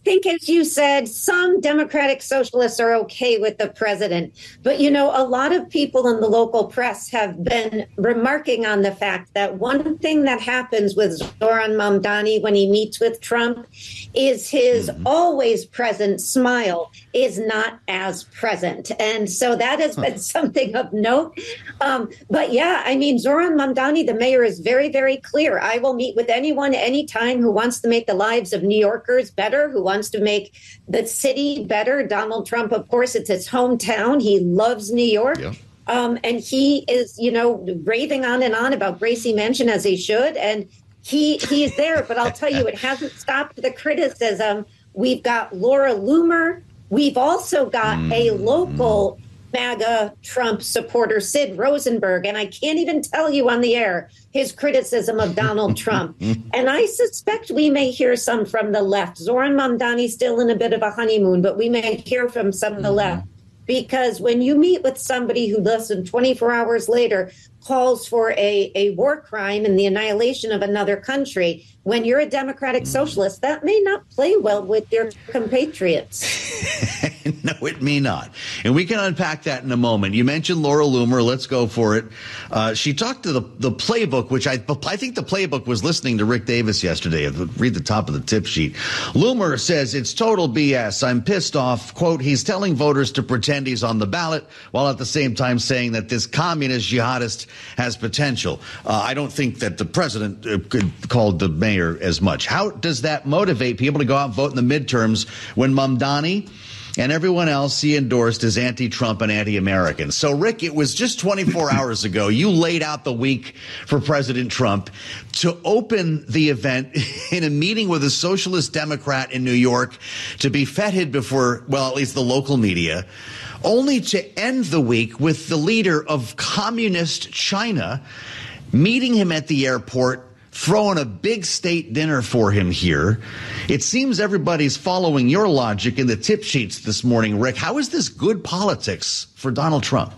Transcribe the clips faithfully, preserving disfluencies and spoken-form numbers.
think, as you said, some Democratic socialists are okay with the president. But, you know, a lot of people in the local press have been remarking on the fact that one thing that happens with Zoran Mamdani when he meets with Trump is his mm-hmm. always present smile is not as present. And so that has been something of note. Um, but, yeah, I mean, Zoran Mamdani, the mayor, is very, very clear. I will meet with anyone anytime who wants to make the lives of New Yorkers better, who wants to make the city better. Donald Trump, of course, it's his hometown. He loves New York. Yeah. Um, and he is, you know, raving on and on about Gracie Mansion, as he should. And he he's there. But I'll tell you, it hasn't stopped the criticism. We've got Laura Loomer. We've also got mm. a local MAGA Trump supporter, Sid Rosenberg, and I can't even tell you on the air his criticism of Donald Trump. And I suspect we may hear some from the left. Zoran Mamdani's still in a bit of a honeymoon, but we may hear from some of the left. Because when you meet with somebody who less than twenty-four hours later calls for a, a war crime and the annihilation of another country, when you're a Democratic socialist, that may not play well with your compatriots. No, it may not. And we can unpack that in a moment. You mentioned Laura Loomer. Let's go for it. Uh, she talked to the, the playbook, which I, I think the playbook was listening to Rick Davis yesterday. Read the top of the tip sheet. Loomer says it's total B S. I'm pissed off. Quote, he's telling voters to pretend he's on the ballot while at the same time saying that this communist jihadist has potential. Uh, I don't think that the president uh, could call the mayor as much. How does that motivate people to go out and vote in the midterms when Mamdani and everyone else he endorsed is anti-Trump and anti-American? So, Rick, it was just twenty-four hours ago. You laid out the week for President Trump to open the event in a meeting with a socialist Democrat in New York to be feted before, well, at least the local media, only to end the week with the leader of communist China meeting him at the airport, throwing a big state dinner for him here. It seems everybody's following your logic in the tip sheets this morning, Rick. How is this good politics for Donald Trump?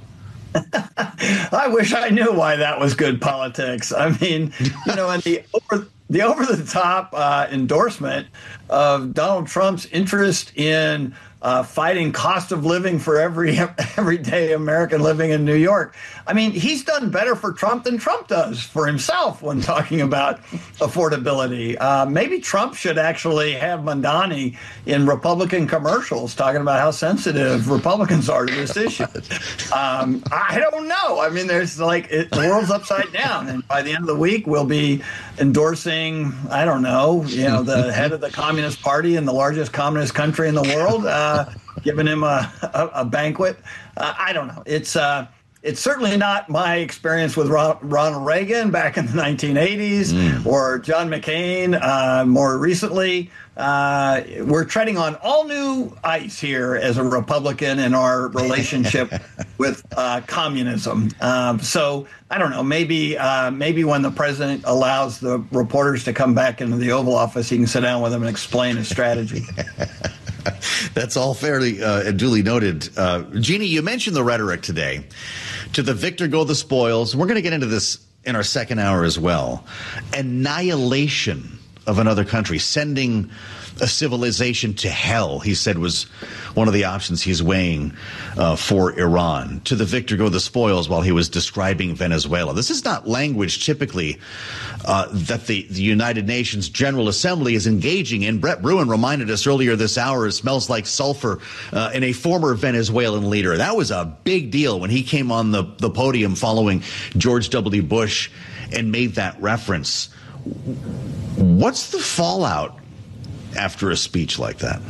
I wish I knew why that was good politics. I mean, you know, and the over, the over-the-top uh, endorsement of Donald Trump's interest in Uh, fighting cost of living for every everyday American living in New York. I mean, he's done better for Trump than Trump does for himself when talking about affordability. Uh, maybe Trump should actually have Mamdani in Republican commercials talking about how sensitive Republicans are to this issue. Um, I don't know. I mean, there's like it, the world's upside down, and by the end of the week, we'll be endorsing, I don't know, you know, the head of the Communist Party in the largest communist country in the world. Uh, Uh, giving him a, a, a banquet. Uh, I don't know. It's uh, it's certainly not my experience with Ron, Ronald Reagan back in the nineteen eighties mm. or John McCain uh, more recently. Uh, we're treading on all new ice here as a Republican in our relationship with uh, communism. Um, so I don't know. Maybe uh, maybe when the president allows the reporters to come back into the Oval Office, he can sit down with them and explain his strategy. That's all fairly uh, duly noted. Uh, Jeannie, you mentioned the rhetoric today. To the victor go the spoils. We're going to get into this in our second hour as well. Annihilation of another country, sending a civilization to hell, he said, was one of the options he's weighing uh, for Iran. To the victor go the spoils, while he was describing Venezuela. This is not language typically uh, that the, the United Nations General Assembly is engaging in. Brett Bruen reminded us earlier this hour, it smells like sulfur uh, in a former Venezuelan leader. That was a big deal when he came on the, the podium following George W. Bush and made that reference. What's the fallout after a speech like that?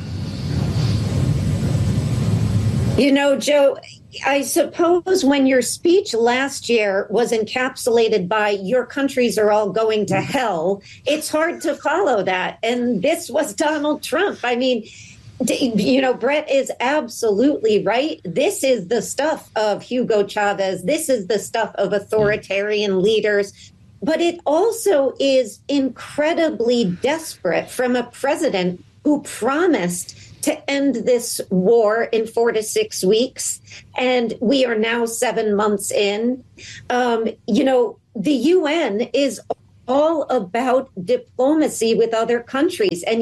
You know, Joe, I suppose when your speech last year was encapsulated by your countries are all going to hell, it's hard to follow that. And this was Donald Trump. I mean, you know, Brett is absolutely right. This is the stuff of Hugo Chavez. This is the stuff of authoritarian leaders. But it also is incredibly desperate from a president who promised to end this war in four to six weeks. And we are now seven months in. Um, you know, the U N is all about diplomacy with other countries. And yet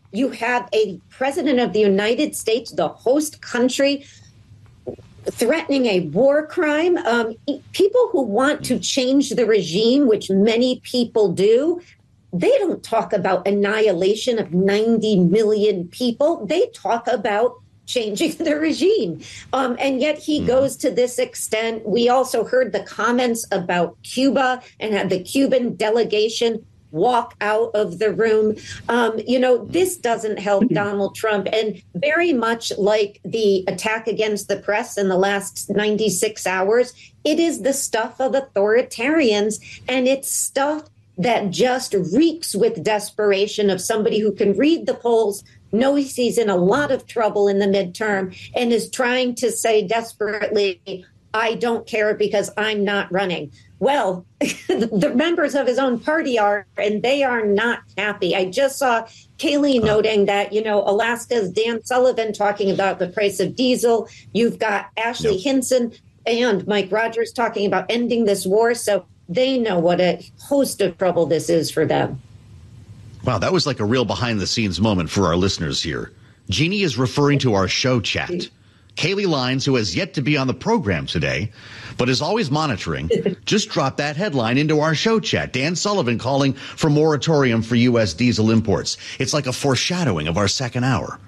You have a president of the United States, the host country, threatening a war crime. Um, people who want to change the regime, which many people do, they don't talk about annihilation of ninety million people. They talk about changing the regime. Um, and yet he goes to this extent. We also heard the comments about Cuba and had the Cuban delegation walk out of the room. Um, you know, this doesn't help Donald Trump. And very much like the attack against the press in the last ninety-six hours, it is the stuff of authoritarians, and it's stuff that just reeks with desperation of somebody who can read the polls, knows he's in a lot of trouble in the midterm, and is trying to say desperately, I don't care because I'm not running. Well, the members of his own party are, and they are not happy. I just saw Kaylee noting that, you know, Alaska's Dan Sullivan talking about the price of diesel. You've got Ashley yep. Hinson and Mike Rogers talking about ending this war. So they know what a host of trouble this is for them. Wow, that was like a real behind-the-scenes moment for our listeners here. Jeannie is referring to our show chat. Kaylee Lines, who has yet to be on the program today, but is always monitoring, just dropped that headline into our show chat. Dan Sullivan calling for moratorium for U S diesel imports. It's like a foreshadowing of our second hour.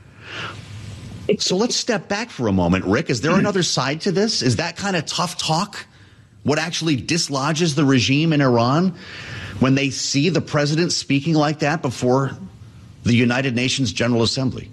So let's step back for a moment, Rick. Is there another side to this? Is that kind of tough talk what actually dislodges the regime in Iran when they see the president speaking like that before the United Nations General Assembly?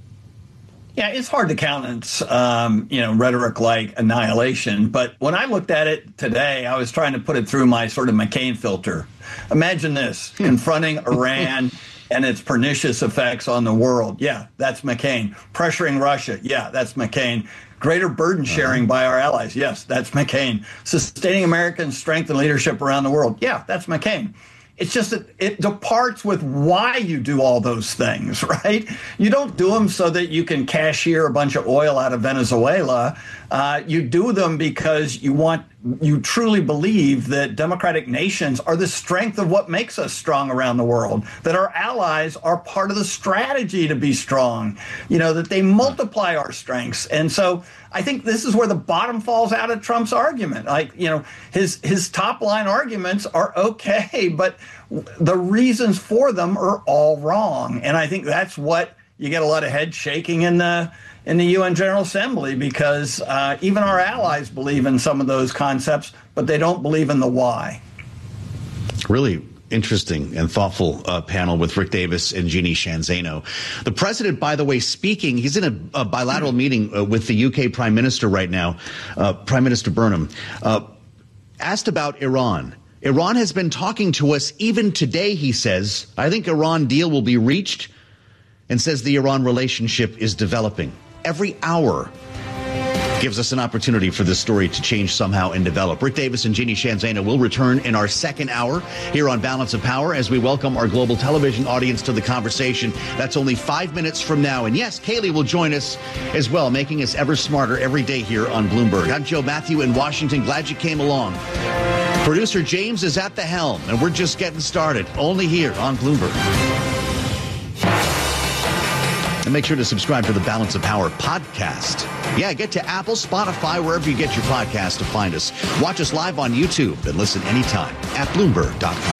Yeah, it's hard to countenance, um, you know, rhetoric like annihilation. But when I looked at it today, I was trying to put it through my sort of McCain filter. Imagine this, confronting Iran and its pernicious effects on the world. Yeah, that's McCain. Pressuring Russia. Yeah, that's McCain. Greater burden sharing uh-huh. by our allies. Yes, that's McCain. Sustaining American strength and leadership around the world. Yeah, that's McCain. It's just that it departs with why you do all those things, right? You don't do them so that you can cashier a bunch of oil out of Venezuela. Uh, you do them because you want, you truly believe that democratic nations are the strength of what makes us strong around the world, that our allies are part of the strategy to be strong, you know, that they multiply our strengths. And so I think this is where the bottom falls out of Trump's argument. Like, you know, his his top line arguments are okay, but the reasons for them are all wrong. And I think that's what you get a lot of head shaking in the in the U N General Assembly, because uh, even our allies believe in some of those concepts, but they don't believe in the why. Really interesting and thoughtful uh, panel with Rick Davis and Jeannie Sheehan Zaino. The president, by the way, speaking, he's in a, a bilateral meeting uh, with the U K Prime Minister right now, uh, Prime Minister Burnham, uh, asked about Iran. Iran has been talking to us even today, he says. I think Iran deal will be reached, and says the Iran relationship is developing. Every hour gives us an opportunity for this story to change somehow and develop. Rick Davis and Jeannie Sheehan Zaino will return in our second hour here on Balance of Power as we welcome our global television audience to the conversation. That's only five minutes from now. And yes, Kaylee will join us as well, making us ever smarter every day here on Bloomberg. I'm Joe Matthew in Washington. Glad you came along. Producer James is at the helm, and we're just getting started, only here on Bloomberg. And make sure to subscribe to the Balance of Power podcast. Yeah, get to Apple, Spotify, wherever you get your podcast to find us. Watch us live on YouTube and listen anytime at Bloomberg dot com.